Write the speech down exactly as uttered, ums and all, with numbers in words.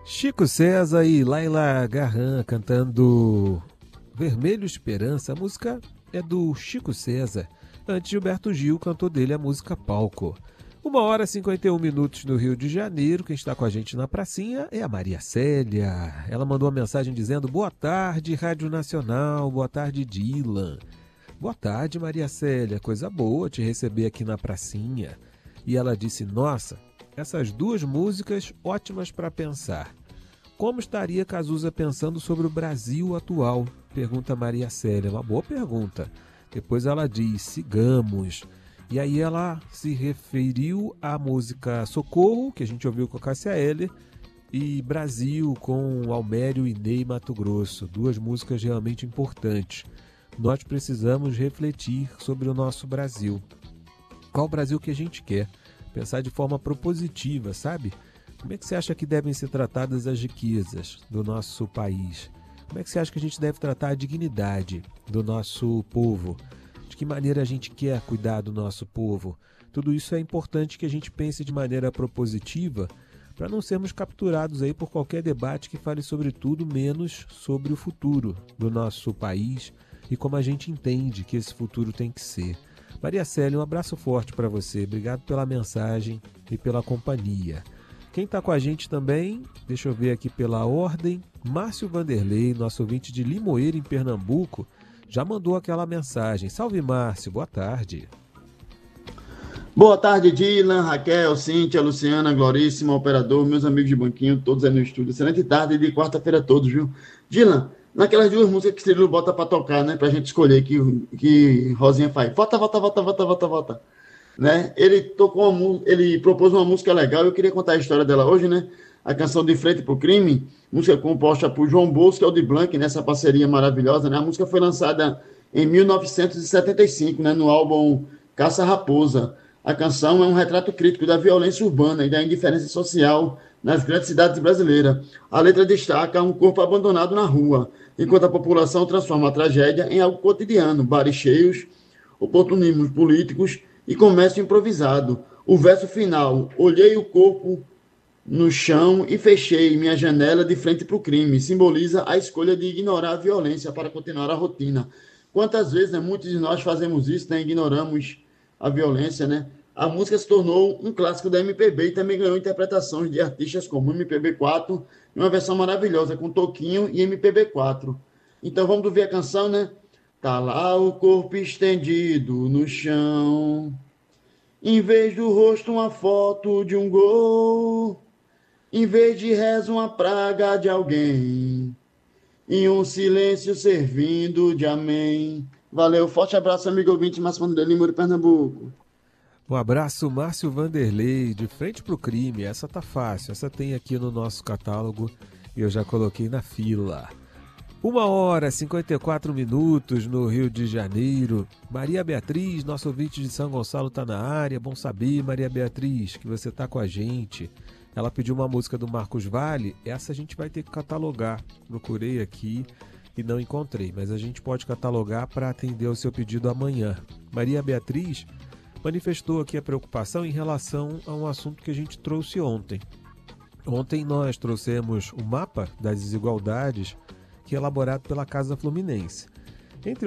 Chico César e Laila Garran cantando Vermelho Esperança. A música é do Chico César. Antes, Gilberto Gil cantou dele a música Palco. Uma hora e cinquenta e um minutos no Rio de Janeiro. Quem está com a gente na pracinha é a Maria Célia. Ela mandou uma mensagem dizendo: boa tarde, Rádio Nacional. Boa tarde, Dylan. Boa tarde, Maria Célia. Coisa boa te receber aqui na pracinha. E ela disse: nossa, essas duas músicas ótimas para pensar. Como estaria Cazuza pensando sobre o Brasil atual? Pergunta Maria Célia. Uma boa pergunta. Depois ela diz: sigamos. E aí ela se referiu à música Socorro, que a gente ouviu com a Cássia Eller, e Brasil com Almério e Ney Mato Grosso. Duas músicas realmente importantes. Nós precisamos refletir sobre o nosso Brasil. Qual Brasil que a gente quer? Pensar de forma propositiva, sabe? Como é que você acha que devem ser tratadas as riquezas do nosso país? Como é que você acha que a gente deve tratar a dignidade do nosso povo? De que maneira a gente quer cuidar do nosso povo? Tudo isso é importante que a gente pense de maneira propositiva para não sermos capturados aí por qualquer debate que fale sobre tudo menos sobre o futuro do nosso país e como a gente entende que esse futuro tem que ser. Maria Célia, um abraço forte para você. Obrigado pela mensagem e pela companhia. Quem está com a gente também, deixa eu ver aqui pela ordem, Márcio Vanderlei, nosso ouvinte de Limoeiro, em Pernambuco, já mandou aquela mensagem. Salve, Márcio, boa tarde. Boa tarde, Dylan, Raquel, Cíntia, Luciana, Gloríssima, operador, meus amigos de banquinho, todos aí no estúdio. Excelente tarde de quarta-feira a todos, viu? Dylan, naquelas duas músicas que Cirilo bota pra tocar, né? Pra gente escolher que, que Rosinha faz. Vota, vota, vota, vota, vota, vota. Né? Ele tocou uma, ele propôs uma música legal. Eu queria contar a história dela hoje, né? A canção De Frente pro Crime, música composta por João Bosco e Aldir Blanc, nessa parceria maravilhosa, né? A música foi lançada em mil novecentos e setenta e cinco, né? No álbum Caça Raposa. A canção é um retrato crítico da violência urbana e da indiferença social nas grandes cidades brasileiras. A letra destaca um corpo abandonado na rua, enquanto a população transforma a tragédia em algo cotidiano, bares cheios, oportunismos políticos e comércio improvisado. O verso final: olhei o corpo no chão e fechei minha janela de frente para o crime, simboliza a escolha de ignorar a violência para continuar a rotina. Quantas vezes, né, muitos de nós fazemos isso, né, ignoramos a violência, né? A música se tornou um clássico da M P B e também ganhou interpretações de artistas como M P B quatro, em uma versão maravilhosa com Toquinho e M P B quatro. Então vamos ouvir a canção, né? Tá lá o corpo estendido no chão, em vez do rosto uma foto de um gol, em vez de reza uma praga de alguém, e um silêncio servindo de amém. Valeu, forte abraço, amigo ouvinte, Márcio Vanderlei, Limoeiro, Pernambuco. Um abraço, Márcio Vanderlei, De Frente pro Crime. Essa tá fácil, essa tem aqui no nosso catálogo e eu já coloquei na fila. Uma hora e cinquenta e quatro minutos no Rio de Janeiro. Maria Beatriz, nosso ouvinte de São Gonçalo, tá na área. Bom saber, Maria Beatriz, que você tá com a gente. Ela pediu uma música do Marcos Valle. Essa a gente vai ter que catalogar. Procurei aqui e não encontrei, mas a gente pode catalogar para atender ao seu pedido amanhã. Maria Beatriz manifestou aqui a preocupação em relação a um assunto que a gente trouxe ontem. Ontem nós trouxemos o mapa das desigualdades que é elaborado pela Casa Fluminense.